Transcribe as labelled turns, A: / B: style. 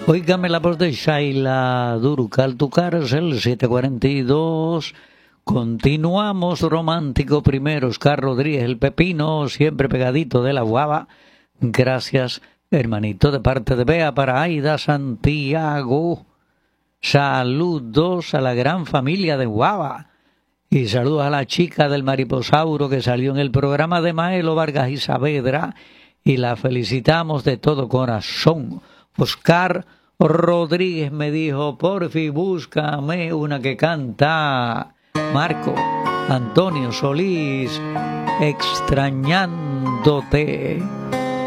A: Óigame la voz de Shaila Durcal, tu cárcel, 742. Continuamos romántico primero, Oscar Rodríguez, el pepino, siempre pegadito de la guava. Gracias, hermanito, de parte de Bea para Aida Santiago. Saludos a la gran familia de Guava. Y saludos a la chica del mariposauro que salió en el programa de Maelo Vargas y Saavedra. Y la felicitamos de todo corazón. Oscar Rodríguez me dijo, porfi, búscame una que canta Marco Antonio Solís, extrañándote.